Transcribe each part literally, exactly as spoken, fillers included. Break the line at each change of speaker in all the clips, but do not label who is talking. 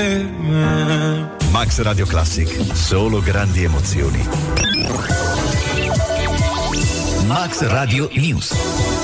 Max Radio Classic, solo grandi emozioni. Max Radio News.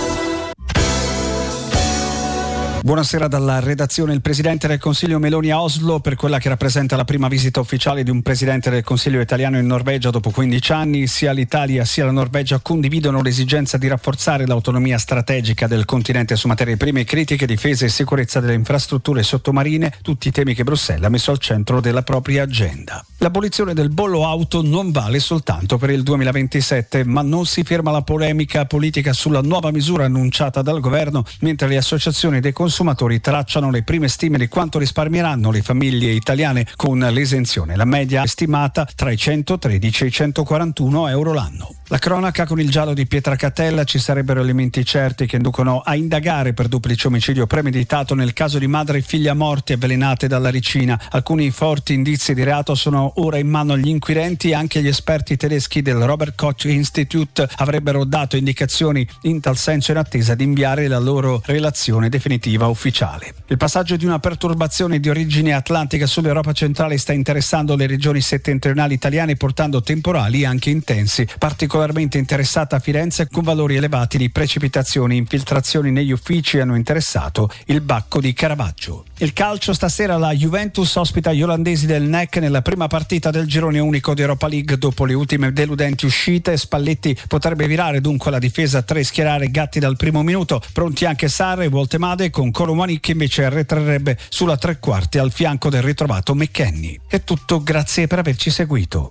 Buonasera dalla redazione. Il Presidente del Consiglio Meloni a Oslo per quella che rappresenta la prima visita ufficiale di un Presidente del Consiglio italiano in Norvegia dopo quindici anni. Sia l'Italia sia la Norvegia condividono l'esigenza di rafforzare l'autonomia strategica del continente su materie prime critiche, difesa e sicurezza delle infrastrutture sottomarine, tutti i temi che Bruxelles ha messo al centro della propria agenda. L'abolizione del bollo auto non vale soltanto per il duemilaventisette, ma non si ferma la polemica politica sulla nuova misura annunciata dal governo, mentre le associazioni dei consumatori tracciano le prime stime di quanto risparmieranno le famiglie italiane con l'esenzione. La media è stimata tra i centotredici e i centoquarantuno euro l'anno. La cronaca con il giallo di Pietracatella: ci sarebbero elementi certi che inducono a indagare per duplice omicidio premeditato nel caso di madre e figlia morti avvelenate dalla ricina. Alcuni forti indizi di reato sono ora in mano agli inquirenti e anche gli esperti tedeschi del Robert Koch Institute avrebbero dato indicazioni in tal senso in attesa di inviare la loro relazione definitiva ufficiale. Il passaggio di una perturbazione di origine atlantica sull'Europa centrale sta interessando le regioni settentrionali italiane, portando temporali anche intensi. Particolarmente interessata Firenze, con valori elevati di precipitazioni. Infiltrazioni negli uffici hanno interessato il Bacco di Caravaggio. Il calcio: stasera la Juventus ospita gli olandesi del N E C nella prima partita del girone unico di Europa League. Dopo le ultime deludenti uscite, Spalletti potrebbe virare dunque la difesa a tre, schierare Gatti dal primo minuto, pronti anche Sarri e Woltemade, con Colomani che invece arretrerebbe sulla tre quarti al fianco del ritrovato McKennie. È tutto, grazie per averci seguito.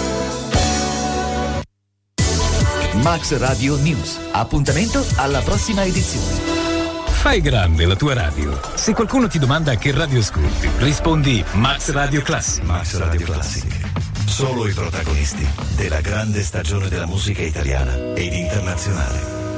Max Radio News. Appuntamento alla prossima edizione.
Fai grande la tua radio. Se qualcuno ti domanda che radio ascolti, rispondi Max Radio Classic.
Max Radio Classic. Solo i protagonisti della grande stagione della musica italiana ed internazionale.